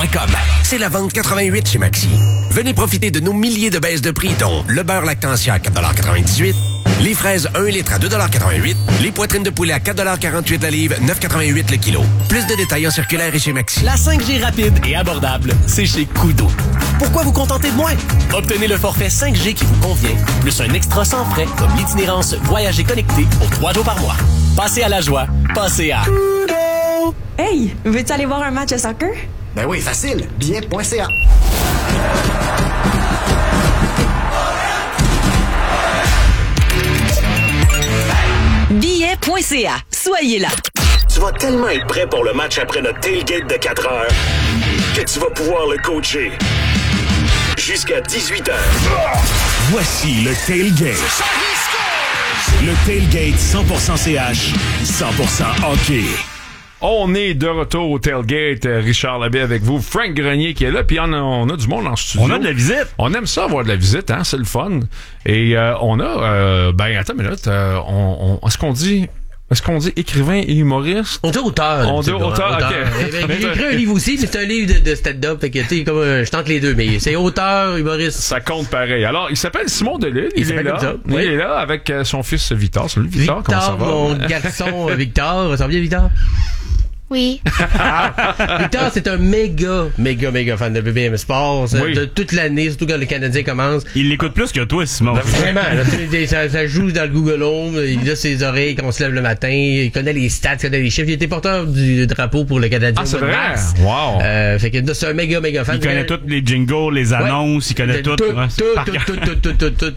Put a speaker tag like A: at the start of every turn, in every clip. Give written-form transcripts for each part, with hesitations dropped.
A: maxi.com. C'est la vente 88 chez Maxi. Venez profiter de nos milliers de baisses de prix, dont le beurre Lactantia à 4,98 $, les fraises 1 litre à 2,88 $, les poitrines de poulet à 4,48 $ la livre, 9,88 le kilo. Plus de détails en circulaire et chez Maxi.
B: La 5G rapide et abordable, c'est chez Koodo. Pourquoi vous contenter de moins? Obtenez le forfait 5G qui vous convient, plus un extra sans frais, comme l'itinérance Voyager connecté pour 3 jours par mois. Passez à la joie, passez à Koodo!
C: Hey, veux-tu aller voir un match de soccer?
D: Ben oui, facile. Billet.ca.
E: Billet.ca. Soyez là.
F: Tu vas tellement être prêt pour le match après notre tailgate de 4 heures que tu vas pouvoir le coacher jusqu'à 18h.
G: Voici le tailgate. Le tailgate 100% CH, 100% hockey.
H: On est de retour au tailgate. Richard Labbé avec vous. Frank Grenier qui est là. Puis on a du monde en studio.
G: On a de la visite.
H: On aime ça avoir de la visite, hein. C'est le fun. Et on a... attends une minute. Est-ce qu'on dit écrivain et humoriste?
I: On dit auteur.
H: On dit auteur, OK.
I: J'ai écrit un livre aussi, mais c'est un livre de stand-up. Fait que, tu sais, comme je tente les deux, mais c'est auteur, humoriste.
H: Ça compte pareil. Alors, il s'appelle Simon Delisle. Il est là.
I: Oui.
H: Il est là avec son fils Victor. Salut Victor, comment ça va?
I: Mon garçon Victor. Ça va bien, Victor?
J: Oui.
I: Victor, c'est un méga fan de BBM Sport. De toute l'année, surtout quand le Canadien commence.
G: Il l'écoute plus que toi, Simon.
I: Vraiment. Là, ça joue dans le Google Home. Il a ses oreilles quand on se lève le matin. Il connaît les stats, il connaît les chiffres. Il était porteur du drapeau pour le Canadien.
H: Ah, c'est vrai?
I: Mars.
H: Wow.
I: Fait que c'est un méga fan.
G: Il connaît tous les jingles, les annonces. Il connaît tout.
I: Tout.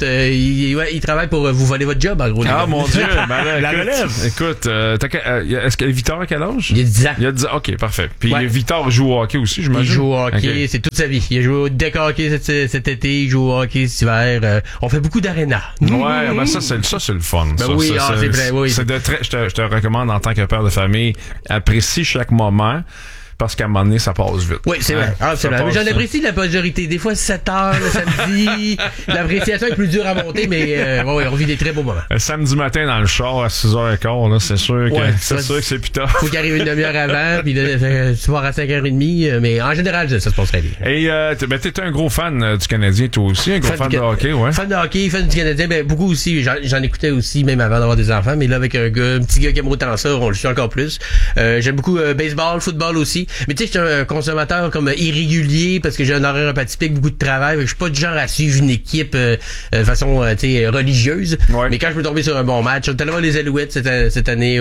I: Il travaille pour vous voler votre job, en gros.
H: Ah, mon Dieu.
G: La relève.
H: Écoute, est-ce que Victor a quel âge?
I: Il a 10 ans.
H: Il a 10 ans. OK, parfait. Puis Victor joue au hockey aussi, j'imagine.
I: Il joue au hockey, c'est toute sa vie. Il a joué au deck hockey cet été, il joue au hockey cet hiver. On fait beaucoup d'aréna.
H: Ouais, ben ça c'est le fun.
I: Ben
H: ça,
I: oui, c'est vrai, oui.
H: C'est je te recommande en tant que père de famille, apprécie chaque moment. Parce qu'à un moment donné, ça passe vite.
I: Oui, c'est vrai. J'en apprécie la majorité. Des fois, 7 heures le samedi. L'appréciation est plus dure à monter, mais on vit des très beaux moments.
H: Samedi matin, dans le char, à 6h15, là, c'est sûr que c'est plus tard.
I: Faut qu'il arrive une demi-heure avant, puis tu vas à 5h30, mais en général, ça se passe très bien.
H: Et t'es un gros fan du Canadien, toi aussi, un gros fan de hockey, ouais.
I: Fan de hockey, fan du Canadien, beaucoup aussi. J'en écoutais aussi, même avant d'avoir des enfants, mais là, avec un petit gars qui aime autant ça, on le suit encore plus. J'aime beaucoup baseball, football aussi. Mais tu sais, je suis un consommateur comme irrégulier parce que j'ai un horaire un peu atypique, beaucoup de travail. Je suis pas du genre à suivre une équipe de façon religieuse. Ouais. Mais quand je peux tomber sur un bon match, j'étais allé voir les Alouettes cette année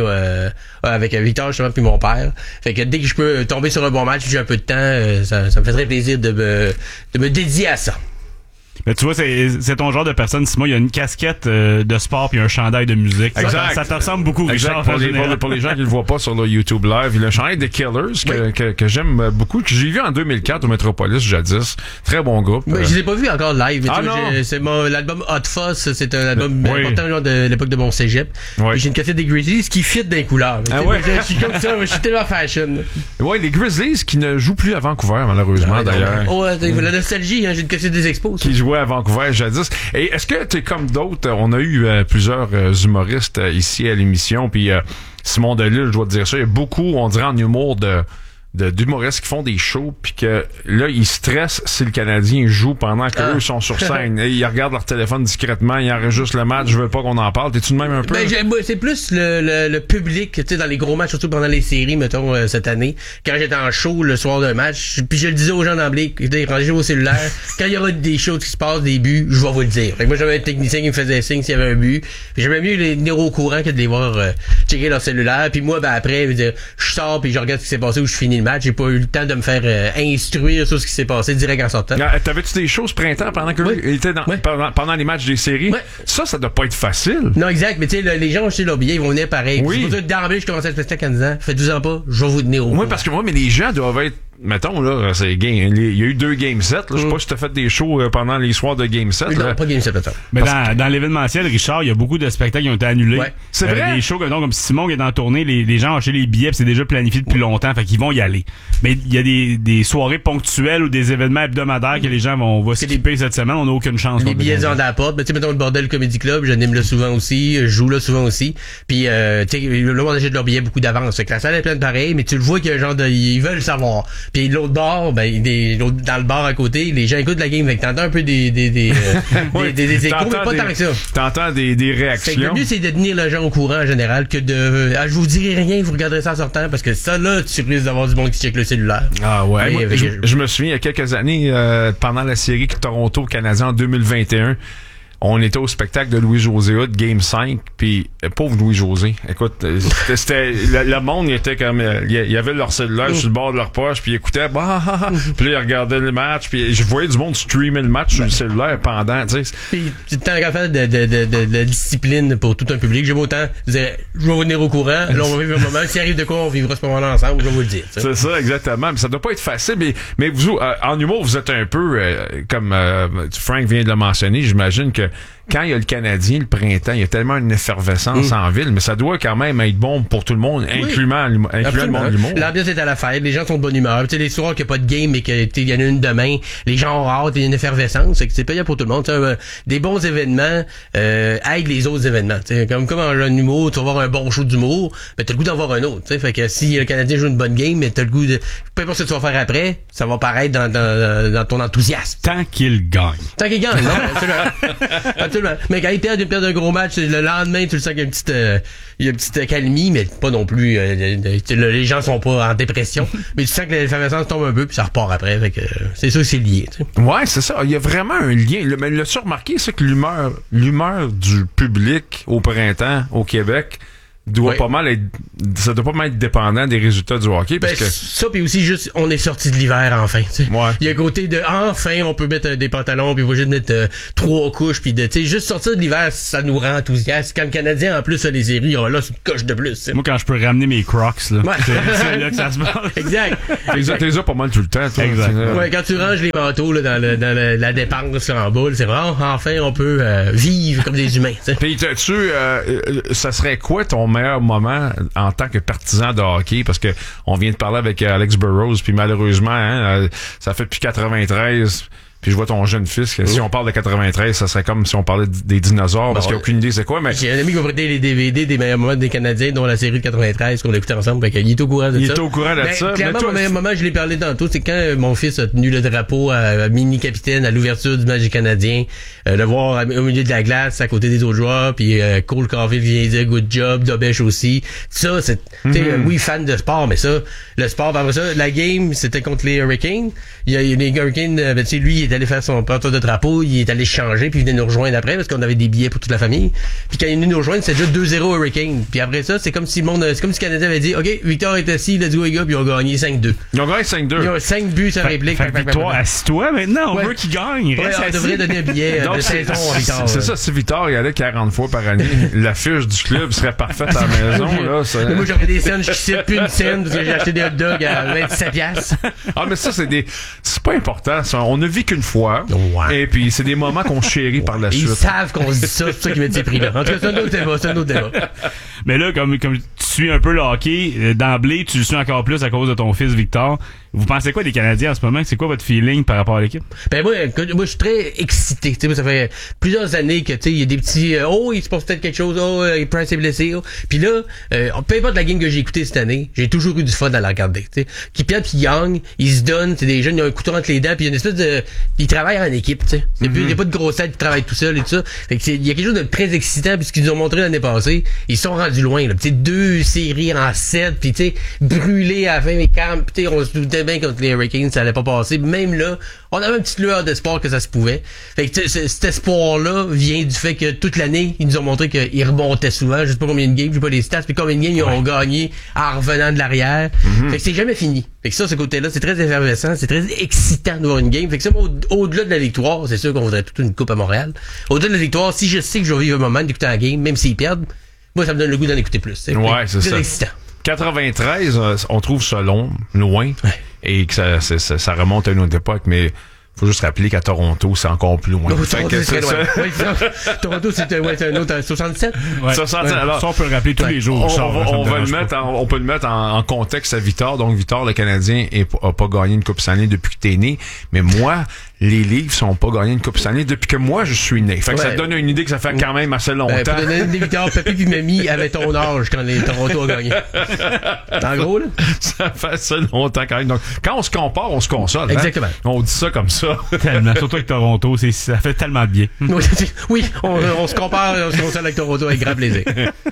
I: avec Victor justement puis mon père. Fait que dès que je peux tomber sur un bon match, j'ai un peu de temps, ça me fait très plaisir de me dédier à ça.
G: Mais tu vois, c'est ton genre de personne, Simon. Il y a une casquette de sport puis un chandail de musique.
H: Exact.
G: Ça te ressemble beaucoup, Richard.
H: Pour les gens qui le voient pas sur le YouTube Live, il a un chandail des Killers que j'aime beaucoup, que j'ai vu en 2004 au Metropolis jadis. Très bon groupe.
I: Mais je l'ai pas vu encore live. Mais c'est l'album Hot Fuzz. C'est un album important genre de l'époque de mon cégep. Oui. J'ai une casquette des Grizzlies qui fit dans les couleurs. Je suis comme ça, je suis tellement fashion.
H: Ouais, les Grizzlies qui ne jouent plus à Vancouver, malheureusement, d'ailleurs.
I: La nostalgie, j'ai une casquette des Expos.
H: Qui jouait à Vancouver jadis. Et est-ce que t'es comme d'autres? On a eu plusieurs humoristes ici à l'émission, puis Simon Delisle, je dois te dire ça, il y a beaucoup, on dirait en humour, d'humoristes qui font des shows puis que là ils stressent si le Canadien joue pendant qu'eux sont sur scène. Et ils regardent leur téléphone discrètement, ils enregistrent le match, je veux pas qu'on en parle. T'es-tu de même un peu?
I: C'est plus le public, tu sais, dans les gros matchs, surtout pendant les séries, mettons, cette année. Quand j'étais en show le soir d'un match, puis je le disais aux gens d'emblée, rangez vos cellulaires, quand il y aura des choses qui se passent, des buts, je vais vous le dire. Fait que moi j'avais un technicien qui me faisait signe s'il y avait un but. Puis j'aimais mieux les tenir au courant que de les voir checker leur cellulaire. Puis moi, après, je sors puis je regarde ce qui s'est passé ou je finis le match. J'ai pas eu le temps de me faire instruire sur ce qui s'est passé direct en sortant.
H: T'avais-tu des choses printemps pendant que il était pendant les matchs des séries? Ouais. Ça doit pas être facile.
I: Non, exact. Mais tu sais, les gens ont acheté leur billet, ils vont venir pareil. Oui. C'est pour ça que d'emblée, je commençais à se passer à 15 ans. Faites 12 ans pas, je vais vous tenir au courant.
H: Oui, parce que mais les gens doivent être, mettons, là, c'est game. Il y a eu 2 Game 7. Je sais pas si t'as fait des shows pendant les soirs de Game 7.
I: Non, pas Game 7, peut-être.
G: Mais dans l'événementiel, Richard, il y a beaucoup de spectacles qui ont été annulés. Ouais.
H: C'est vrai.
G: Des shows comme Simon qui est en tournée, les gens ont acheté les billets, pis c'est déjà planifié depuis longtemps, fait qu'ils vont y aller. Mais il y a des soirées ponctuelles ou des événements hebdomadaires que les gens vont skipper cette semaine. On n'a aucune chance.
I: Les billets sont dans la porte. Mais tu sais, mettons le Bordel Comedy Club, j'anime là souvent aussi, je joue là souvent aussi. Puis tu sais, le monde achète leurs billets beaucoup d'avance. Fait que la salle est pleine pareil, mais tu le vois qu'il y a un genre de, ils veulent savoir. Puis l'autre bord, dans le bar à côté, les gens écoutent la game. Fait que t'entends un peu des échos, mais pas tant que ça.
H: T'entends des réactions.
I: Fait que le mieux, c'est de tenir les gens au courant en général que de je vous dirai rien, vous regarderez ça en sortant, parce que ça, là, tu risques d'avoir du monde qui check le cellulaire.
H: Ah ouais. Moi, je me souviens, il y a quelques années, pendant la série Toronto-Canadien en 2021, on était au spectacle de Louis-José Hood, Game 5, puis pauvre Louis-José. Écoute, c'était le monde, il était comme il y avait leur cellulaire sur le bord de leur poche, puis ils écoutaient puis là ils regardaient le match, puis je voyais du monde streamer le match sur le cellulaire pendant, tu sais.
I: Puis tant qu'à faire de discipline pour tout un public, j'aime autant dire je vais venir au courant, là on va vivre un moment, s'il arrive de quoi on vivra ce moment-là ensemble, je vais vous le dire. T'sais.
H: C'est ça exactement, mais ça doit pas être facile, mais vous en humour vous êtes un peu comme Frank vient de le mentionner, j'imagine que quand il y a le Canadien, le printemps, il y a tellement une effervescence en ville, mais ça doit quand même être bon pour tout le monde, incluant le monde de l'humour.
I: L'ambiance est à la fête, les gens sont de bonne humeur. Tu sais, les soirs qu'il n'y a pas de game, mais qu'il y en a une demain, les gens ont hâte, il y a une effervescence, c'est payant pour tout le monde. Des bons événements aident les autres événements. T'sais, comme en humour, tu vas avoir un bon show d'humour, mais t'as le goût d'en voir un autre. T'sais, fait que si le Canadien joue une bonne game, mais t'as le goût de... Peu importe ce que tu vas faire après, ça va paraître dans ton enthousiasme.
G: Tant qu'il gagne.
I: Tant qu'il gagne, non, absolument. Absolument. Mais quand ils perdent un gros match, le lendemain, tu le sens qu'il y a une petite accalmie, mais pas non plus. Les gens sont pas en dépression, mais tu sens que l'effervescence tombe un peu, puis ça repart après. Fait que c'est sûr que c'est lié. T'sais.
H: Ouais, c'est ça. Il y a vraiment un lien. Mais l'as-tu remarqué, c'est que l'humeur du public au printemps au Québec doit pas mal être, ça doit pas mal être dépendant des résultats du hockey, parce que
I: ça, puis aussi juste on est sorti de l'hiver enfin. T'sais.
H: Ouais.
I: Il y a un côté de enfin on peut mettre des pantalons, puis on va juste mettre 3 couches, puis juste sortir de l'hiver, ça nous rend enthousiastes. Quand le Canadien en plus a les séries, là c'est une coche de plus. T'sais.
G: Moi quand je peux ramener mes Crocs là, c'est là que ça se passe.
I: Exact.
H: T'es là pas mal tout le temps. Toi,
G: exact.
I: Ouais, quand tu ranges les manteaux là, dans la dépense là, en bas, c'est vraiment enfin on peut vivre comme des humains. T'sais.
H: Puis ça serait quoi ton meilleur moment en tant que partisan de hockey, parce que on vient de parler avec Alex Burrows, puis malheureusement ça fait depuis 93, puis je vois ton jeune fils que si on parle de 93, ça serait comme si on parlait des dinosaures, parce qu'il n'y a aucune idée c'est quoi, mais
I: j'ai un ami qui m'a prêté les DVD des meilleurs moments des Canadiens, dont la série de 93 qu'on a écouté ensemble, il est au courant de ça.
H: Il est au courant de ça.
I: Clairement, mon meilleur moment, je l'ai parlé tantôt, c'est quand mon fils a tenu le drapeau à mini-capitaine à l'ouverture du match des Canadiens, le voir au milieu de la glace, à côté des autres joueurs, puis Cole Caulfield vient dire good job, Dobesh aussi. Ça, c'est, oui, fan de sport, mais ça, le sport, par ça, la game, c'était contre les Hurricanes. Il y a les Hurricanes, lui, il est allé faire son porteur de drapeau, il est allé changer, puis il venait nous rejoindre après, parce qu'on avait des billets pour toute la famille. Puis quand il est venu nous rejoindre, c'était déjà 2-0 Hurricane. Puis après ça, c'est comme si c'est comme si le Canadien avait dit, OK, Victor est assis, let's go les gars, puis ils ont gagné 5-2.
H: Ils ont gagné 5-2.
I: Ils ont 5 buts sur réplique.
G: Victoire, assis-toi maintenant, on veut qu'il gagne.
I: On devrait donner un billet de saison à Victor.
H: C'est ça, si Victor y allait 40 fois par année, la fiche du club serait parfaite à la maison. Là,
I: mais moi, j'aurais des scènes, je cite plus une scène, parce que j'ai acheté des hot dogs à 27$.
H: Ah, mais ça, c'est pas important. Ça. On ne vit qu'une fois. Ouais. Et puis, c'est des moments qu'on chérit par la suite.
I: Ils savent qu'on se dit ça, c'est pour ça qu'ils mettent ces prix-là. En tout cas, c'est un autre débat.
G: Mais là, comme tu suis un peu le hockey, d'emblée, tu le suis encore plus à cause de ton fils Victor. Vous pensez quoi des Canadiens en ce moment? C'est quoi votre feeling par rapport à l'équipe?
I: Ben moi je suis très excité. T'sais, moi, ça fait plusieurs années que il y a des petits il se passe peut-être quelque chose, Price est blessé. Puis là, peu importe la game que j'ai écoutée cette année, j'ai toujours eu du fun à la regarder. T'sais. Qui perdent puis gagnent, ils se donnent, c'est des jeunes, ils ont un couteau entre les dents, puis il y a une espèce de. Ils travaillent en équipe, tu sais. Il n'y a pas de grosse tête qui travaille tout seul et tout ça. Fait que il y a quelque chose de très excitant, puis ce qu'ils nous ont montré l'année passée, ils sont rendus loin. Là. 2 séries en 7, puis tu sais, brûlés à la fin, mais quand on se doutait bien contre les Hurricanes, ça allait pas passer. Même là, on avait une petite lueur d'espoir que ça se pouvait. Fait que cet espoir-là vient du fait que toute l'année, ils nous ont montré qu'ils remontaient souvent. Je sais pas combien de games, je sais pas les stats, puis combien de games ils ont gagné en revenant de l'arrière. Fait que c'est jamais fini. Fait que ça, ce côté-là, c'est très effervescent, c'est très excitant de voir une game. Fait que ça, au-delà de la victoire, c'est sûr qu'on voudrait toute une coupe à Montréal. Au-delà de la victoire, si je sais que je vais vivre un moment d'écouter la game, même s'ils perdent, moi, ça me donne le goût d'en écouter plus.
H: Ouais, c'est ça.
I: Excitant.
H: 93, on trouve ça loin, et que ça remonte à une autre époque, mais faut juste rappeler qu'à Toronto, c'est encore plus loin.
I: Toronto, c'est un autre 67.
G: Ouais. 67. Alors, ça, on peut le rappeler tous les jours.
H: On peut le mettre en contexte à Victor. Donc, Victor, le Canadien, a pas gagné une Coupe Stanley depuis que t'es né. Mais moi, les Leafs sont pas gagnés une Coupe cette année depuis que moi je suis né. Fait que ça te donne une idée que ça fait quand même assez longtemps.
I: Pour donner des victoires, Papy puis Mamie avaient ton âge quand les Toronto a gagné. En gros, là.
H: Ça fait assez longtemps quand même. Donc, quand on se compare, on se console.
I: Exactement.
H: Hein? On dit ça comme ça.
G: Tellement. Surtout avec Toronto, ça fait tellement de bien.
I: Oui, on se compare, on se console avec Toronto avec grand plaisir.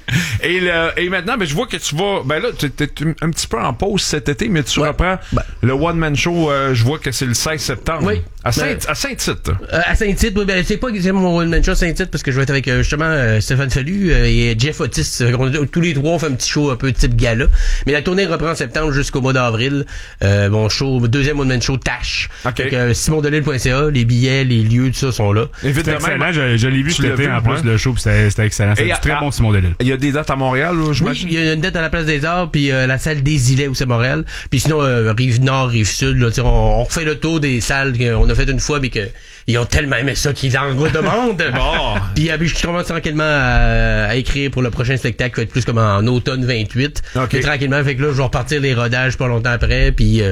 H: Et maintenant, ben, je vois que tu vas... Ben là, tu es un petit peu en pause cet été, mais tu reprends le One-Man Show. Je vois que c'est le 16 septembre.
I: Oui.
H: À Saint-Tite.
I: À Saint-Tite, oui, c'est pas mon One-Man Show à Saint-Tite parce que je vais être avec justement Stéphane Fallu et Jeff Otis. Tous les trois, on fait un petit show un peu type gala. Mais la tournée reprend en septembre jusqu'au mois d'avril. Mon show, deuxième One-Man Show, Tâche.
H: Okay.
I: SimonDelille.ca, les billets, les lieux, tout ça sont là.
G: C'est excellent, je l'ai vu cet été en plus, le show, c'était excellent. C'est très bon Simon Delille.
H: Il y a des dates à Montréal, là, j'imagine?
I: Oui, il y a une date à la Place des Arts, puis la salle des Îlets où c'est Montréal. Puis sinon, Rive-Nord, Rive-Sud, là, on refait le tour des salles qu'on a fait une fois, mais ils ont tellement aimé ça qu'ils en redemandent. Puis je commence tranquillement à écrire pour le prochain spectacle qui va être plus comme en automne 28. Okay. Tranquillement, fait que là, je vais repartir les rodages pas longtemps après, puis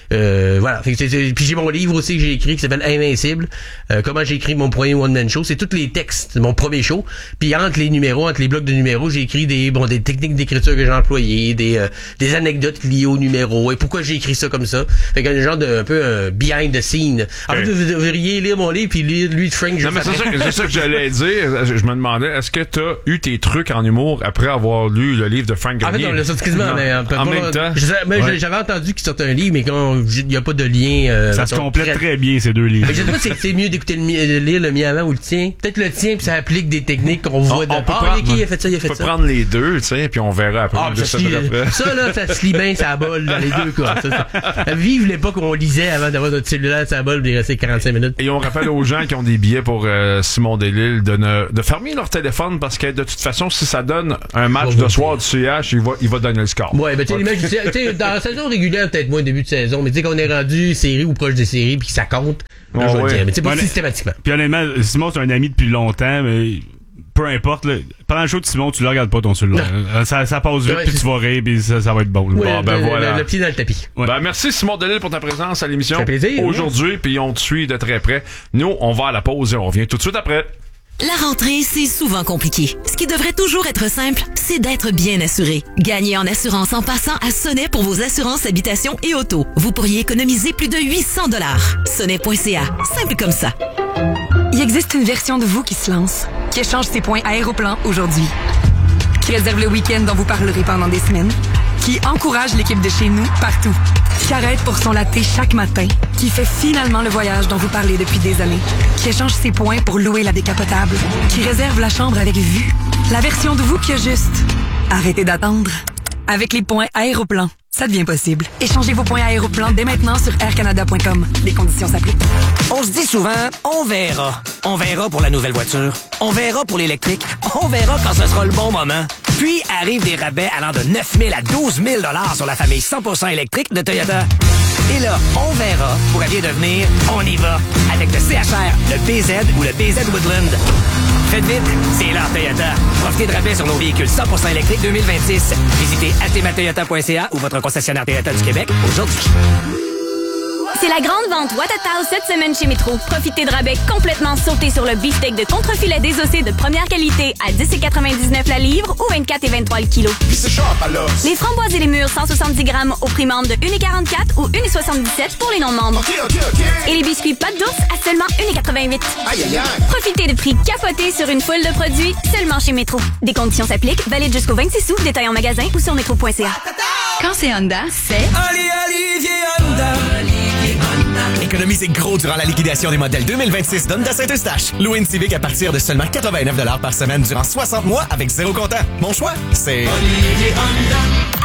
I: voilà. Fait que puis j'ai mon livre aussi que j'ai écrit qui s'appelle Invincible. Comment j'ai écrit mon premier one-man show. C'est tous les textes de mon premier show. Puis entre les blocs de numéros, j'ai écrit des techniques d'écriture que j'ai employées, des anecdotes liées aux numéros et pourquoi j'ai écrit ça comme ça. Fait qu'il y a un genre de un peu behind the scene. En fait, vous devriez lire mon livre puis lire lui de Frank.
H: Non, mais c'est ça que j'allais dire. Je me demandais, est-ce que t'as eu tes trucs en humour après avoir lu le livre de Frank Grenier?
I: En fait, on l'a sorti quasiment, mais
H: en même temps.
I: J'avais entendu qu'il sortait un livre, mais quand il n'y a pas de lien.
G: Ça se complète très bien, ces deux livres.
I: Mais je sais pas si c'est mieux d'écouter lire le mien avant ou le tien. Peut-être le tien, puis ça applique des techniques qu'on voit de qui a fait ça, il a fait ça.
H: On peut prendre les deux, tu sais, puis on verra après.
I: Ça, là, ça se lit bien, ça bol dans les deux, quoi. Vive l'époque où on lisait avant d'avoir notre cellulaire, ça bol, il restait 45 minutes.
H: Et on rappelle aux gens qui ont des billets pour Simon Delille de fermer leur téléphone parce que de toute façon, si ça donne un match de soir du CH, il va donner le score.
I: Ouais, ben tu sais, dans la saison régulière, peut-être moins au début de saison, mais tu sais qu'on est rendu série ou proche des séries puis que ça compte, là, je vais le dire. Mais tu sais, pas systématiquement.
G: Puis honnêtement, Simon, c'est un ami depuis longtemps, mais peu importe, là, pendant le show de Simon, tu le regardes pas ton cellulaire. Ça passe vite, puis tu vas rire, puis ça va être bon.
I: Ouais, voilà. Le pied dans le tapis.
H: Ouais. Ben, merci Simon Delille pour ta présence à l'émission.
I: Ça fait plaisir.
H: Aujourd'hui, puis on te suit de très près. Nous, on va à la pause et on revient tout de suite après.
E: La rentrée, c'est souvent compliqué. Ce qui devrait toujours être simple, c'est d'être bien assuré. Gagnez en assurance en passant à Sonnet pour vos assurances habitation et auto. Vous pourriez économiser plus de 800 $. Sonnet.ca. Simple comme ça.
C: Il existe une version de vous qui se lance, qui échange ses points Aéroplan aujourd'hui, qui réserve le week-end dont vous parlerez pendant des semaines, qui encourage l'équipe de chez nous partout, qui arrête pour son latte chaque matin, qui fait finalement le voyage dont vous parlez depuis des années, qui échange ses points pour louer la décapotable, qui réserve la chambre avec vue. La version de vous qui a juste arrêtez d'attendre. Avec les points Aéroplan, ça devient possible. Échangez vos points Aéroplan dès maintenant sur aircanada.com. Les conditions s'appliquent.
J: On se dit souvent, on verra. On verra pour la nouvelle voiture. On verra pour l'électrique. On verra quand ce sera le bon moment. Puis arrivent des rabais allant de 9 000 à 12 000 $ sur la famille 100% électrique de Toyota. Et là, on verra pourrait bien devenir on y va avec le CHR, le BZ ou le BZ Woodland. Faites vite, c'est l'heure Toyota. Profitez de rabais sur nos véhicules 100% électriques 2026. Visitez atmatoyota.ca ou votre concessionnaire Toyota du Québec aujourd'hui.
K: C'est la grande vente Watatao cette semaine chez Métro. Profitez de rabais complètement sautés sur le beefsteak de contre-filet désossé de première qualité à 10,99 la livre ou 24,23 le kilo. Les framboises et les mûres 170 grammes au prix membre de 1,44 ou 1,77 pour les non-membres. Et les biscuits pâte d'ours à seulement 1,88. Profitez de prix capotés sur une foule de produits seulement chez Métro. Des conditions s'appliquent, valide jusqu'au 26 août, détail en magasin ou sur métro.ca.
C: Quand c'est Honda, c'est...
J: Olivier Honda. Économisez gros durant la liquidation des modèles 2026 d'Honda Saint-Eustache. Louez une Civic à partir de seulement 89 $ par semaine durant 60 mois avec zéro comptant. Mon choix, c'est Olivier Honda.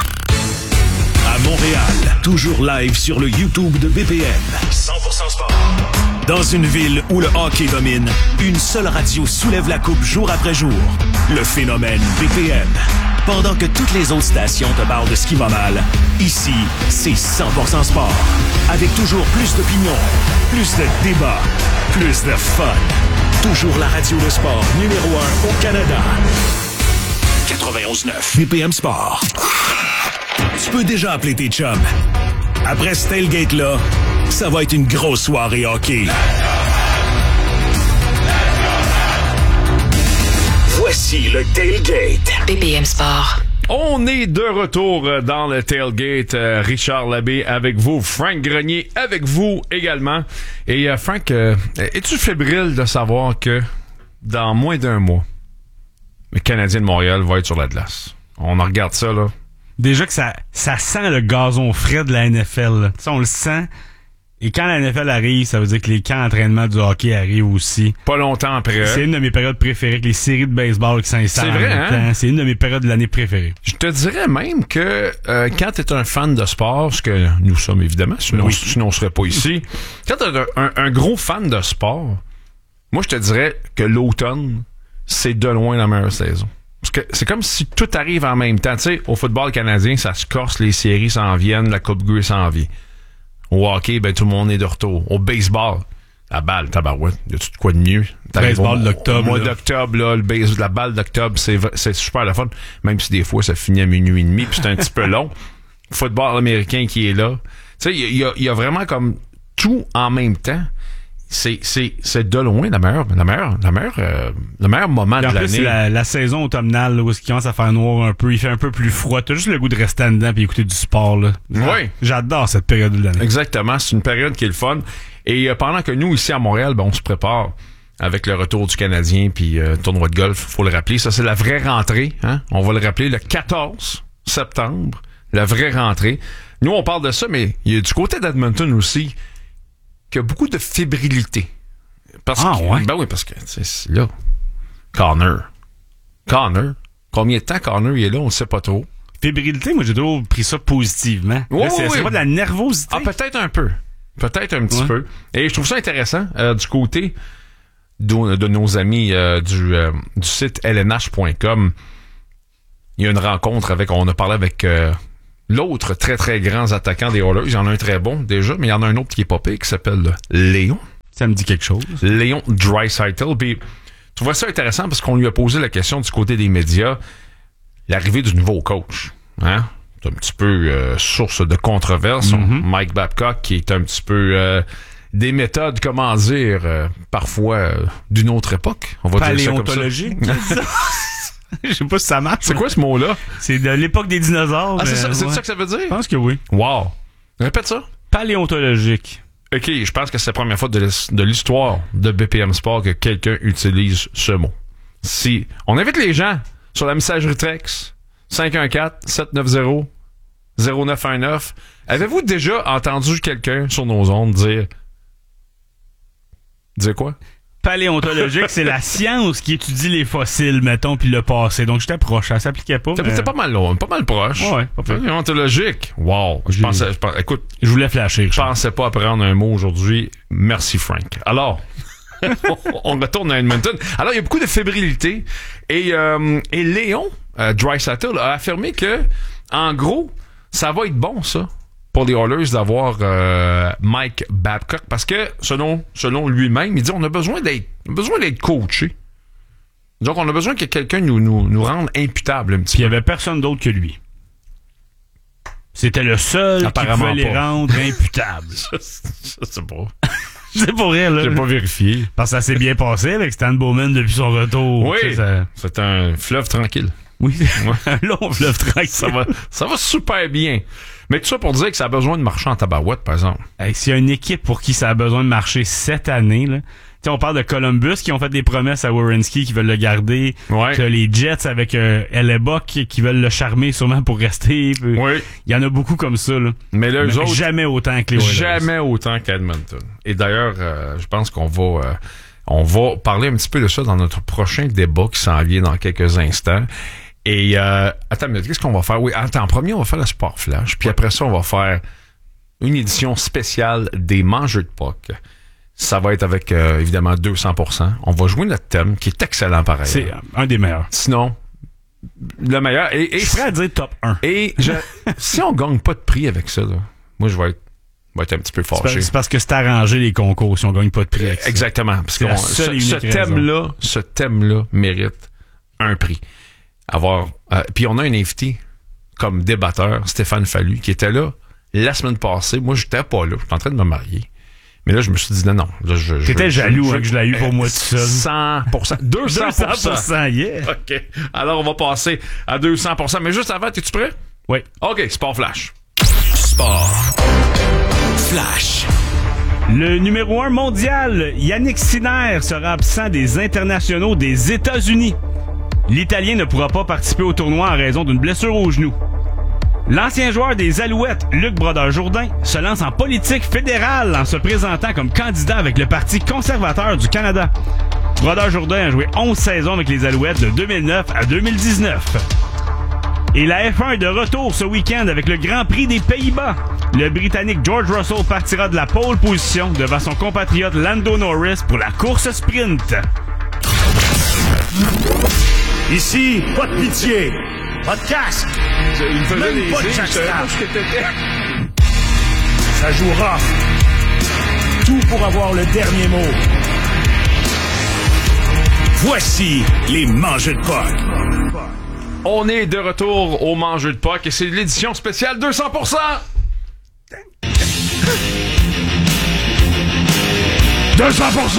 F: À Montréal, toujours live sur le YouTube de BPM. 100% sport. Dans une ville où le hockey domine, une seule radio soulève la coupe jour après jour. Le phénomène BPM. Pendant que toutes les autres stations te parlent de ce qui va mal, ici, c'est 100% sport. Avec toujours plus d'opinions, plus de débats, plus de fun. Toujours la radio de sport numéro 1 au Canada. 91.9 BPM Sport. Tu peux déjà appeler tes chums. Après ce tailgate-là, ça va être une grosse soirée hockey. Voici le Tailgate.
E: BPM Sport.
H: On est de retour dans le Tailgate. Richard Labbé avec vous, Frank Grenier avec vous également. Et Frank, es-tu fébrile de savoir que dans moins d'un mois, le Canadien de Montréal va être sur la glace? On en regarde ça, là.
G: Déjà que ça sent le gazon frais de la NFL. Là. On le sent. Et quand la NFL arrive, ça veut dire que les camps d'entraînement du hockey arrivent aussi.
H: Pas longtemps après.
G: C'est une de mes périodes préférées, que les séries de baseball qui s'installent.
H: C'est vrai, hein?
G: C'est une de mes périodes de l'année préférées.
H: Je te dirais même que quand tu es un fan de sport, ce que nous sommes évidemment, sinon on serait pas ici. Quand tu es un gros fan de sport, moi je te dirais que l'automne, c'est de loin la meilleure saison. Parce que c'est comme si tout arrive en même temps. Tu sais, au football canadien, ça se corse, les séries s'en viennent, la Coupe Grey s'en vient. Au hockey, ben tout le monde est de retour. Au baseball, la balle, tabarouette, y a-tu de quoi de mieux?
G: Baseball d'octobre.
H: Au mois d'octobre, là, la balle d'octobre, c'est super le fun. Même si des fois, ça finit à minuit et demi, puis c'est un petit peu long. Football américain qui est là. Tu sais, il y a vraiment comme tout en même temps. C'est de loin le meilleur moment de l'année. En plus,
G: c'est la saison automnale, là, où il commence à faire noir un peu, il fait un peu plus froid. T'as juste le goût de rester en dedans et écouter du sport, là.
H: Oui.
G: J'adore cette période de l'année.
H: Exactement. C'est une période qui est le fun. Et pendant que nous, ici à Montréal, ben, on se prépare avec le retour du Canadien puis tournoi de golf, faut le rappeler. Ça, c'est la vraie rentrée, hein. On va le rappeler le 14 septembre. La vraie rentrée. Nous, on parle de ça, mais il y a du côté d'Edmonton aussi qu'il y a beaucoup de fébrilité.
G: Ouais?
H: Ben oui, parce que, c'est là. Connor. Combien de temps Connor il est là, on ne sait pas trop.
G: Fébrilité, moi, j'ai toujours pris ça positivement.
H: Ouais,
G: c'est pas de la nervosité.
H: Ah, peut-être un peu. Peut-être un petit peu. Et je trouve ça intéressant, du côté de nos amis du site lnh.com. Il y a une rencontre on a parlé avec l'autre très très grand attaquant des Oilers. Il y en a un très bon déjà, mais il y en a un autre qui est pas pire qui s'appelle Léon.
G: Ça me dit quelque chose.
H: Léon Draisaitl. Puis tu vois ça intéressant parce qu'on lui a posé la question du côté des médias, l'arrivée du nouveau coach. Hein? C'est un petit peu source de controverse. Mike Babcock qui est un petit peu des méthodes, comment dire, parfois d'une autre époque. On va dire ça comme ça.
G: Paléontologique. Je sais pas si ça marche.
H: C'est quoi ce mot-là?
G: C'est de l'époque des dinosaures.
H: Ah, c'est ça que ça veut dire? Je
G: pense que oui.
H: Wow. Répète ça.
G: Paléontologique.
H: OK, je pense que c'est la première fois de l'histoire de BPM Sport que quelqu'un utilise ce mot. Si on invite les gens sur la messagerie texte 514-790-0919, avez-vous déjà entendu quelqu'un sur nos ondes dire quoi?
G: Paléontologique, c'est la science qui étudie les fossiles, mettons, puis le passé. Donc, j'étais proche. Ça s'appliquait pas.
H: C'était pas mal loin, pas mal proche.
G: Ouais,
H: paléontologique. Wow. Écoute,
G: je voulais flasher.
H: Je pensais pas apprendre un mot aujourd'hui. Merci, Frank. Alors, on retourne à Edmonton. Alors, il y a beaucoup de fébrilité. Et Léon Draisaitl a affirmé que, en gros, ça va être bon, ça, pour les Oilers d'avoir Mike Babcock, parce que selon lui-même, il dit on a besoin d'être coaché. Donc on a besoin que quelqu'un nous rende imputable un petit peu.
G: Il y avait personne d'autre que lui. C'était le seul qui pouvait les rendre imputables.
H: Je sais pas.
G: C'est pour rien, là.
H: J'ai pas vérifié.
G: Parce que ça s'est bien passé avec Stan Bowman depuis son retour.
H: Oui, c'est un fleuve tranquille.
G: Oui, un long fleuve tranquille.
H: Ça va super bien. Mais tout ça pour dire que ça a besoin de marcher en tabarouette, par exemple.
G: S'il y a une équipe pour qui ça a besoin de marcher cette année, là, on parle de Columbus qui ont fait des promesses à Werenski qui veulent le garder.
H: Ouais.
G: Les Jets avec Hellebuck qui veulent le charmer sûrement pour rester.
H: Oui.
G: Il y en a beaucoup comme ça. Là.
H: Mais là, eux autres,
G: jamais autant que les Oilers.
H: Jamais autant qu'Edmonton. Et d'ailleurs, je pense qu'on va parler un petit peu de ça dans notre prochain débat qui s'en vient dans quelques instants. Et attends, mais qu'est-ce qu'on va faire? Oui, en premier, on va faire le Sport Flash. Puis après ça, on va faire une édition spéciale des Mangeurs de puck. Ça va être avec, évidemment, 200%. On va jouer notre thème, qui est excellent pareil.
G: C'est un des meilleurs.
H: Sinon, le meilleur. Et
G: je serais à dire top 1.
H: Et si on gagne pas de prix avec ça, là, moi, je vais être un petit peu fâché.
G: C'est parce que c'est arrangé les concours si on gagne pas de prix avec ça.
H: Exactement. Parce que ce thème-là mérite un prix. Puis on a un invité comme débatteur, Stéphane Fallu, qui était là la semaine passée. Moi, j'étais pas là. J'étais en train de me marier. Mais là, je me suis dit, non.
G: T'étais jaloux que je l'ai eu pour moi tout seul.
H: 100%. 200%.
G: 200%, yeah.
H: OK. Alors, on va passer à 200%. Mais juste avant, es-tu prêt?
G: Oui.
H: OK, Sport Flash.
F: Sport Flash.
G: Le numéro 1 mondial, Yannick Sinner, sera absent des internationaux des États-Unis. L'Italien ne pourra pas participer au tournoi en raison d'une blessure au genou. L'ancien joueur des Alouettes, Luc Brodeur-Jourdain, se lance en politique fédérale en se présentant comme candidat avec le Parti conservateur du Canada. Brodeur-Jourdain a joué 11 saisons avec les Alouettes de 2009 à 2019. Et la F1 est de retour ce week-end avec le Grand Prix des Pays-Bas. Le Britannique George Russell partira de la pole position devant son compatriote Lando Norris pour la course sprint.
F: Ici, pas de pitié, pas de casque, même pas de jackstrap. Ça jouera. Tout pour avoir le dernier mot. Voici les mangeux de POC.
H: On est de retour au Mangeux de POC et c'est l'édition spéciale 200%.
F: 200%!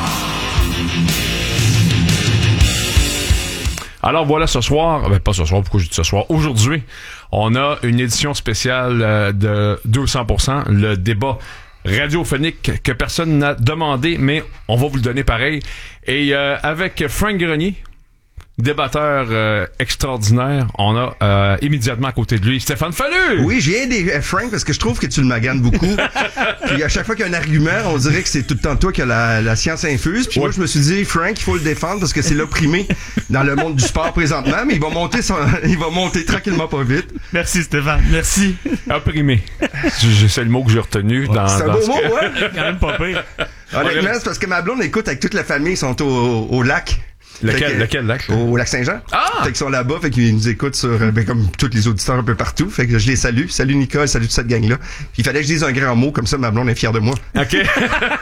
H: Alors voilà, ce soir, pas ce soir, pourquoi je dis ce soir? Aujourd'hui, on a une édition spéciale de 200%, le débat radiophonique que personne n'a demandé, mais on va vous le donner pareil. Et avec Frank Grenier, débatteur extraordinaire, on a immédiatement à côté de lui Stéphane Fallu.
L: Oui, j'ai aidé Frank parce que je trouve que tu le maganes beaucoup. Puis à chaque fois qu'il y a un argument, on dirait que c'est tout le temps toi qui a la science infuse. Puis moi, je me suis dit, Frank, il faut le défendre parce que c'est l'opprimé dans le monde du sport présentement, mais il va monter tranquillement pas vite.
G: Merci Stéphane, merci.
H: Opprimé. C'est le mot que j'ai retenu dans
L: c'est un beau mot, ouais.
G: Quand même pas pire.
L: Honnêtement, c'est parce que ma blonde écoute avec toute la famille, ils sont au lac.
H: Lequel lac?
L: Au lac Saint-Jean.
H: Ah!
L: Fait qu'ils sont là-bas, fait qu'ils nous écoutent sur, comme tous les auditeurs un peu partout. Fait que je les salue. Salut Nicole, salut toute cette gang-là. Il fallait que je dise un grand mot, comme ça ma blonde est fière de moi.
H: OK.